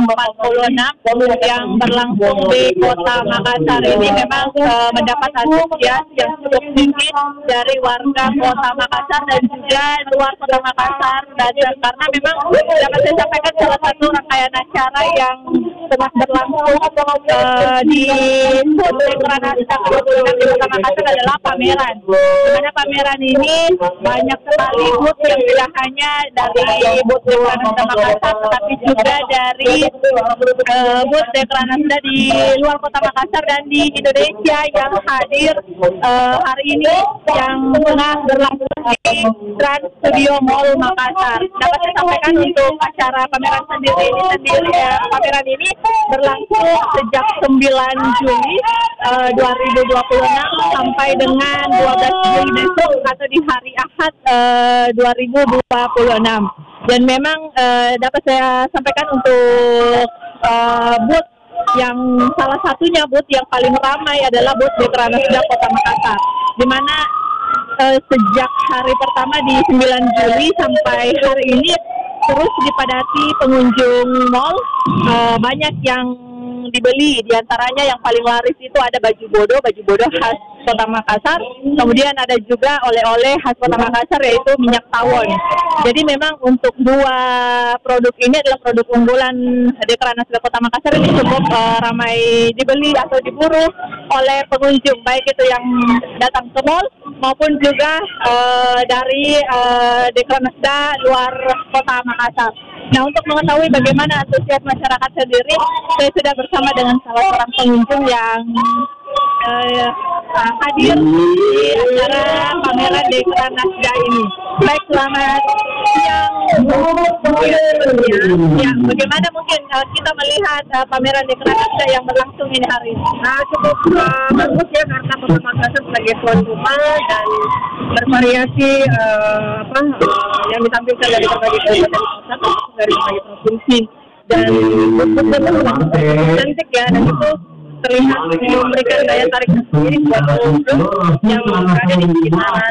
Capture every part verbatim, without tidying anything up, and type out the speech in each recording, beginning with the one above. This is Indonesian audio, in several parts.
empat puluh enam yang berlangsung di Kota Makassar ini memang uh, mendapat antusias yang cukup tinggi dari warga Kota Makassar dan juga luar Kota Makassar, dan karena memang dapat saya sampaikan salah satu rangkaian acara yang tengah berlangsung uh, di Hut Dekranasda ke dua puluh enam di Kota Makassar adalah pameran. Di mana pameran ini banyak sekali booth yang tidak hanya dari booth Dekranasda Makassar, tetapi juga dari uh, booth Dekranasda di luar Kota Makassar dan di Indonesia yang hadir uh, hari ini yang tengah berlangsung di Trans Studio Mall Makassar. Dapat saya sampaikan untuk acara pameran sendiri ini sendiri ya, pameran ini berlangsung sejak sembilan Juli uh, dua ribu dua puluh enam sampai dengan dua belas Juli besok atau di hari Ahad uh, dua ribu dua puluh enam. Dan memang uh, dapat saya sampaikan untuk uh, booth yang salah satunya booth yang paling ramai adalah booth Dekranasda Kota Makassar, di mana uh, sejak hari pertama di sembilan Juli sampai hari ini terus dipadati pengunjung mall. Uh, banyak yang dibeli, diantaranya yang paling laris itu ada baju bodo, baju bodo khas Kota Makassar. Kemudian ada juga oleh-oleh khas Kota Makassar yaitu minyak tawon. Jadi memang untuk dua produk ini adalah produk unggulan Dekranasda Kota Makassar ini cukup uh, ramai dibeli atau diburu oleh pengunjung, baik itu yang datang ke mall maupun juga uh, dari uh, Dekranasda luar Kota Makassar. Nah, untuk mengetahui bagaimana antusias masyarakat sendiri, saya sudah bersama dengan salah seorang pengunjung yang uh, hadir di acara pameran Dekranasda ini. Baik, selamat siang. Ya, ya, bagaimana mungkin uh, kita melihat uh, pameran Dekranasda yang berlangsung ini hari ini? Nah, cukup uh, bagus ya, karena Kota Makassar sebagai tuan rumah dan bervariasi uh, apa uh, yang ditampilkan dari berbagai kabupaten kota, dari berbagai provinsi, dan betul-betul cantik ya, dan itu terlihat memberikan daya tarik sendiri buat pengunjung yang berada di sekitaran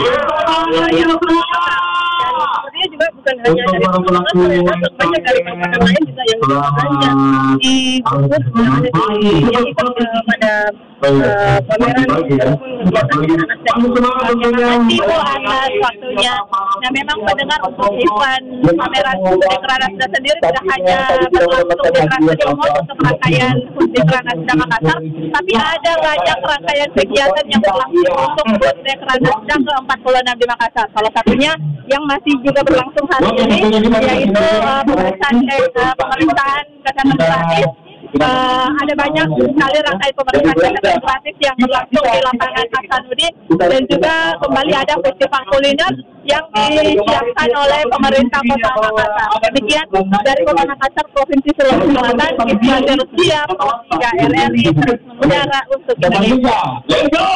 uh, yang sepertinya juga bukan hanya dari Kota Makassar ya, banyak dari kabupaten lain juga yang belanja di booth yang ada di yang ikut uh, pada uh, pameran ataupun kegiatan Dekranasda ini. Terima kasih atas waktunya. Nah, memang mendengar untuk event pameran Dekranasda sendiri tidak hanya berlangsung di Trans Studio Mall untuk rangkaian Hut Dekranasda Makassar, tapi ada banyak rangkaian kegiatan yang berlangsung untuk Hut Dekranasda ke empat puluh enam di Makassar. Salah satunya yang masih juga berlangsung hari ini yaitu uh, pemeriksaan uh, pemeriksaan kesehatan gratis. Uh, ada banyak sekali rangkaian pemeriksaan kesehatan gratis yang berlangsung di lapangan Hasanuddin, dan juga kembali ada festival kuliner yang disiapkan oleh pemerintah Kota Makassar. Demikian dari Kota Makassar, Provinsi Sulawesi Selatan, Ismail Siap, tiga R R I terus mengudara untuk Indonesia. Let's go!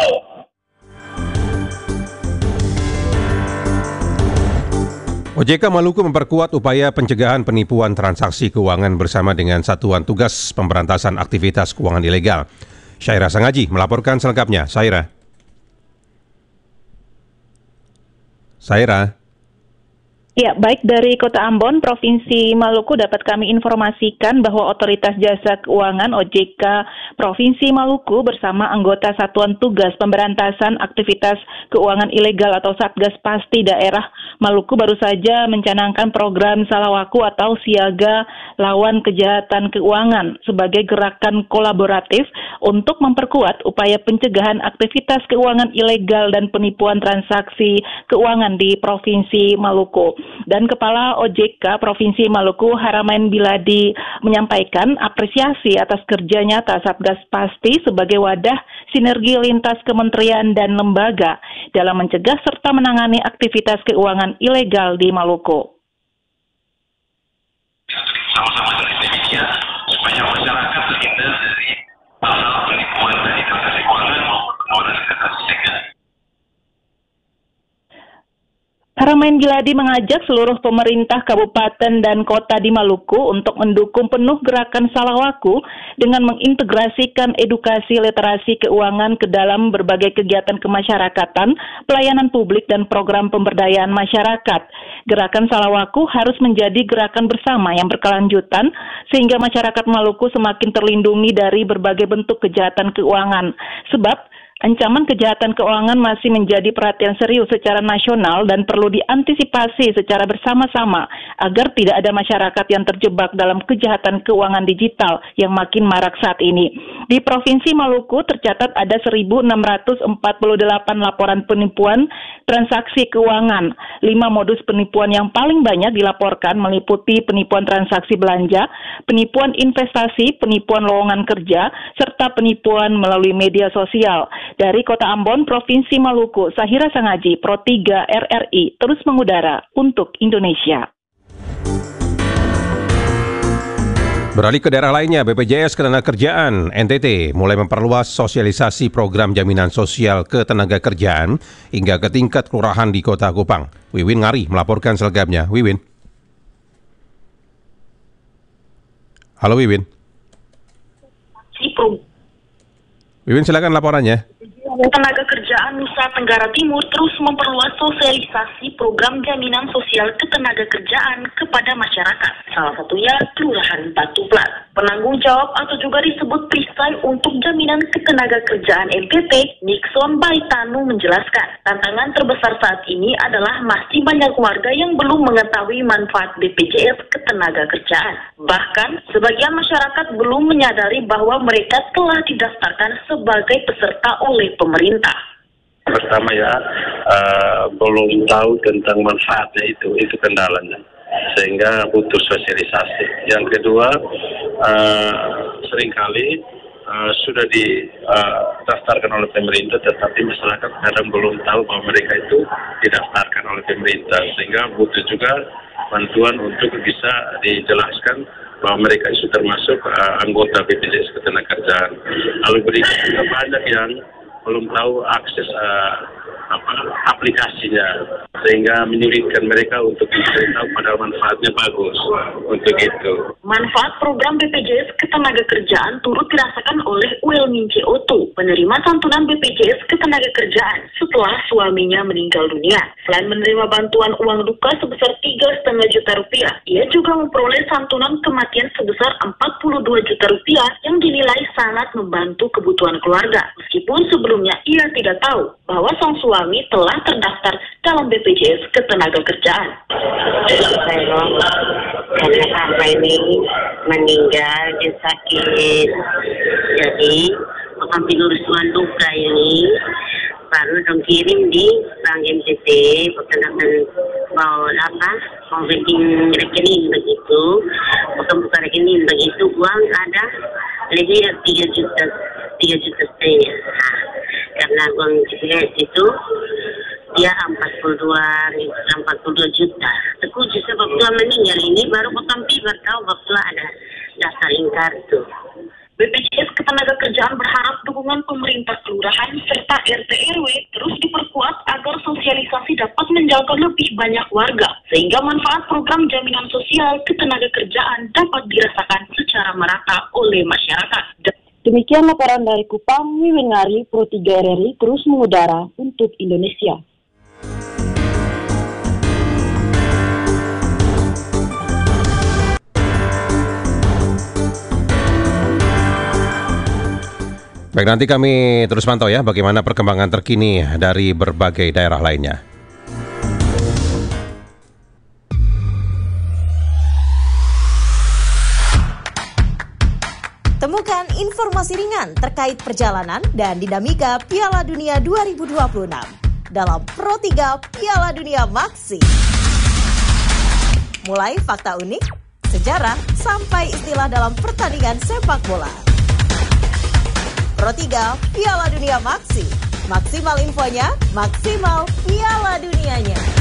O J K Maluku memperkuat upaya pencegahan penipuan transaksi keuangan bersama dengan Satuan Tugas Pemberantasan Aktivitas Keuangan Ilegal. Syaira Sangaji melaporkan selengkapnya. Syaira. Syaira. Ya, baik dari Kota Ambon, Provinsi Maluku dapat kami informasikan bahwa Otoritas Jasa Keuangan O J K Provinsi Maluku bersama anggota Satuan Tugas Pemberantasan Aktivitas Keuangan Ilegal atau Satgas Pasti Daerah Maluku baru saja mencanangkan program Salawaku atau Siaga Lawan Kejahatan Keuangan sebagai gerakan kolaboratif untuk memperkuat upaya pencegahan aktivitas keuangan ilegal dan penipuan transaksi keuangan di Provinsi Maluku. Dan Kepala O J K Provinsi Maluku Haramain Biladi menyampaikan apresiasi atas kerja nyata Satgas Pasti sebagai wadah sinergi lintas kementerian dan lembaga dalam mencegah serta menangani aktivitas keuangan ilegal di Maluku. Sama-sama dari demikian supaya masyarakat terhindar dari hal-hal penipuan dari transaksi keuangan maupun penipuan dari transaksi ilegal. Haramain Giladi mengajak seluruh pemerintah kabupaten dan kota di Maluku untuk mendukung penuh gerakan Salawaku dengan mengintegrasikan edukasi literasi keuangan ke dalam berbagai kegiatan kemasyarakatan, pelayanan publik, dan program pemberdayaan masyarakat. Gerakan Salawaku harus menjadi gerakan bersama yang berkelanjutan sehingga masyarakat Maluku semakin terlindungi dari berbagai bentuk kejahatan keuangan. Sebab ancaman kejahatan keuangan masih menjadi perhatian serius secara nasional dan perlu diantisipasi secara bersama-sama agar tidak ada masyarakat yang terjebak dalam kejahatan keuangan digital yang makin marak saat ini. Di Provinsi Maluku tercatat ada seribu enam ratus empat puluh delapan laporan penipuan transaksi keuangan. Lima modus penipuan yang paling banyak dilaporkan meliputi penipuan transaksi belanja, penipuan investasi, penipuan lowongan kerja, serta penipuan melalui media sosial. Dari Kota Ambon, Provinsi Maluku, Sahira Sangaji, Pro tiga R R I, terus mengudara untuk Indonesia. Beralih ke daerah lainnya, B P J S Ketenagakerjaan N T T mulai memperluas sosialisasi program jaminan sosial ketenagakerjaan hingga ke tingkat kelurahan di Kota Kupang. Wiwin Ngari melaporkan selengkapnya. Wiwin. Halo Wiwin. Wiwin, silakan laporannya. Ketenagakerjaan Nusa Tenggara Timur terus memperluas sosialisasi program jaminan sosial ketenagakerjaan kepada masyarakat. Salah satunya Kelurahan Batu Plat. Penanggung jawab atau juga disebut perisai untuk jaminan ketenagakerjaan N T T, Nixon Baitanu menjelaskan, tantangan terbesar saat ini adalah masih banyak warga yang belum mengetahui manfaat B P J S Ketenagakerjaan. Bahkan, sebagian masyarakat belum menyadari bahwa mereka telah didaftarkan sebagai peserta oleh pemerintah. Pertama ya, uh, belum tahu tentang manfaatnya itu, itu kendalanya. Sehingga butuh sosialisasi. Yang kedua, uh, seringkali uh, sudah didaftarkan uh, oleh pemerintah, tetapi masyarakat kadang belum tahu bahwa mereka itu didaftarkan oleh pemerintah. Sehingga butuh juga bantuan untuk bisa dijelaskan bahwa mereka itu termasuk uh, anggota B P J S Ketenagakerjaan. Lalu berikutnya juga banyak yang belum tahu akses uh, apa, aplikasinya, sehingga menyulitkan mereka untuk mencari tahu padahal manfaatnya bagus untuk itu. Manfaat program B P J S Ketenagakerjaan turut dirasakan oleh Welmince Oto, penerima santunan B P J S Ketenagakerjaan setelah suaminya meninggal dunia. Selain menerima bantuan uang duka sebesar tiga koma lima juta rupiah, ia juga memperoleh santunan kematian sebesar empat puluh dua juta rupiah yang dinilai sangat membantu kebutuhan keluarga. Meskipun sebelumnya ia tidak tahu bahwa sang suami telah terdaftar dalam B P J S Ketenagakerjaan. Karena sampai ini meninggal dia sakit, jadi hampir urusan duka ini baru dong kirim di Bank N T T, perkenalkan mau apa, mau bikin rekening begitu, bukan buka rekening begitu, uang ada lebih dari tiga juta, tiga juta setengah. Nah, karena uang C P S itu dia empat puluh dua juta. Teku justru waktu meninggal ini baru potong pibar tahu waktu ada dasar ingkar tuh. B P J S Ketenagakerjaan berharap dukungan pemerintah kelurahan serta R T R W terus diperkuat agar sosialisasi dapat menjangkau lebih banyak warga, sehingga manfaat program jaminan sosial ketenagakerjaan dapat dirasakan secara merata oleh masyarakat. Demikian laporan dari Kupang, Wiwin Ngari, Pro tiga R R I terus mengudara untuk Indonesia. Baik, nanti kami terus pantau ya bagaimana perkembangan terkini dari berbagai daerah lainnya. Temukan informasi ringan terkait perjalanan dan dinamika Piala Dunia dua ribu dua puluh enam dalam Pro tiga Piala Dunia Maxi. Mulai fakta unik, sejarah, sampai istilah dalam pertandingan sepak bola. Pro tiga Piala Dunia Maxi. Maksimal infonya, maksimal Piala Dunianya.